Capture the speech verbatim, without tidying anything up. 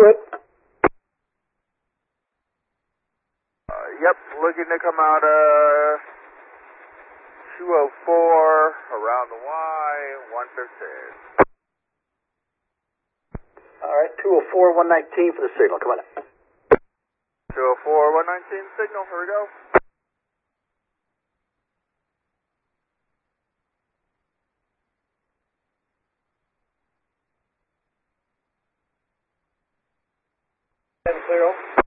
good. Uh, yep, looking to come out of two oh four around the Y, one fifteen. All right, two oh four, one nineteen for the signal. Come on up. two oh four, one nineteen signal, here we go. ten zero.